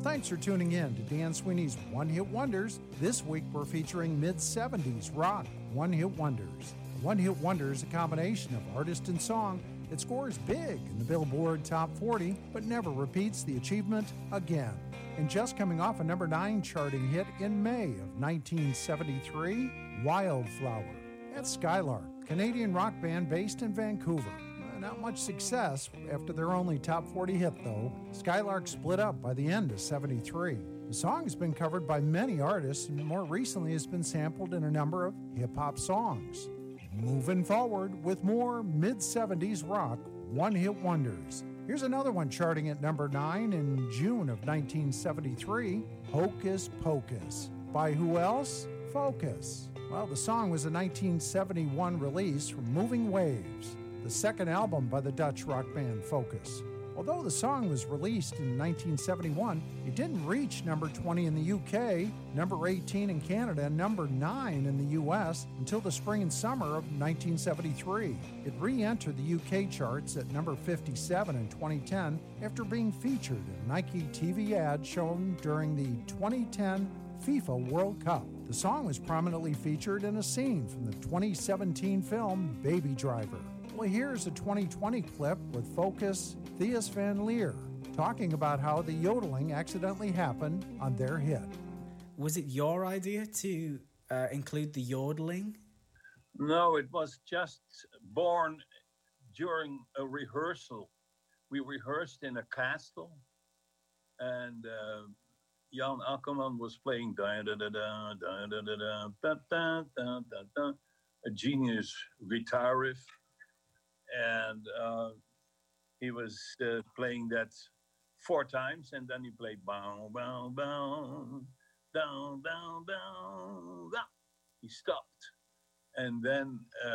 thanks for tuning in to Dan Sweeney's One Hit Wonders. This week we're featuring mid-70s rock one-hit wonders. A one-hit wonder is a combination of artist and song that scores big in the Billboard Top 40, but never repeats the achievement again. And just coming off a number 9 charting hit in May of 1973, Wildflower. That's Skylark, Canadian rock band based in Vancouver. Not much success after their only top 40 hit, though. Skylark split up by the end of 73. The song has been covered by many artists and more recently has been sampled in a number of hip-hop songs. Moving forward with more mid-70s rock one-hit wonders. Here's another one charting at number 9 in June of 1973, Hocus Pocus. By who else? Focus. Well, the song was a 1971 release from Moving Waves, the second album by the Dutch rock band Focus. Although the song was released in 1971, it didn't reach number 20 in the UK, number 18 in Canada, and number 9 in the US until the spring and summer of 1973. It re-entered the UK charts at number 57 in 2010 after being featured in a Nike TV ad shown during the 2010 FIFA World Cup. The song was prominently featured in a scene from the 2017 film Baby Driver. Well, here's a 2020 clip with Focus Theus Van Leer talking about how the yodeling accidentally happened on their hit. Was it your idea to include the yodeling? No, it was just born during a rehearsal. We rehearsed in a castle, and Jan Akkerman was playing a genius guitar riff. And he was playing that 4 times, and then he played bow, bow, bow, down, down, down, down. He stopped. And then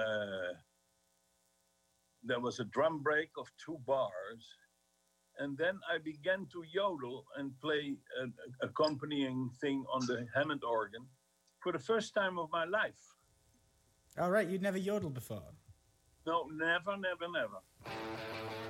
there was a drum break of 2 bars. And then I began to yodel and play an accompanying thing on the Hammond organ for the first time of my life. All right, you'd never yodeled before? No, never, never, never.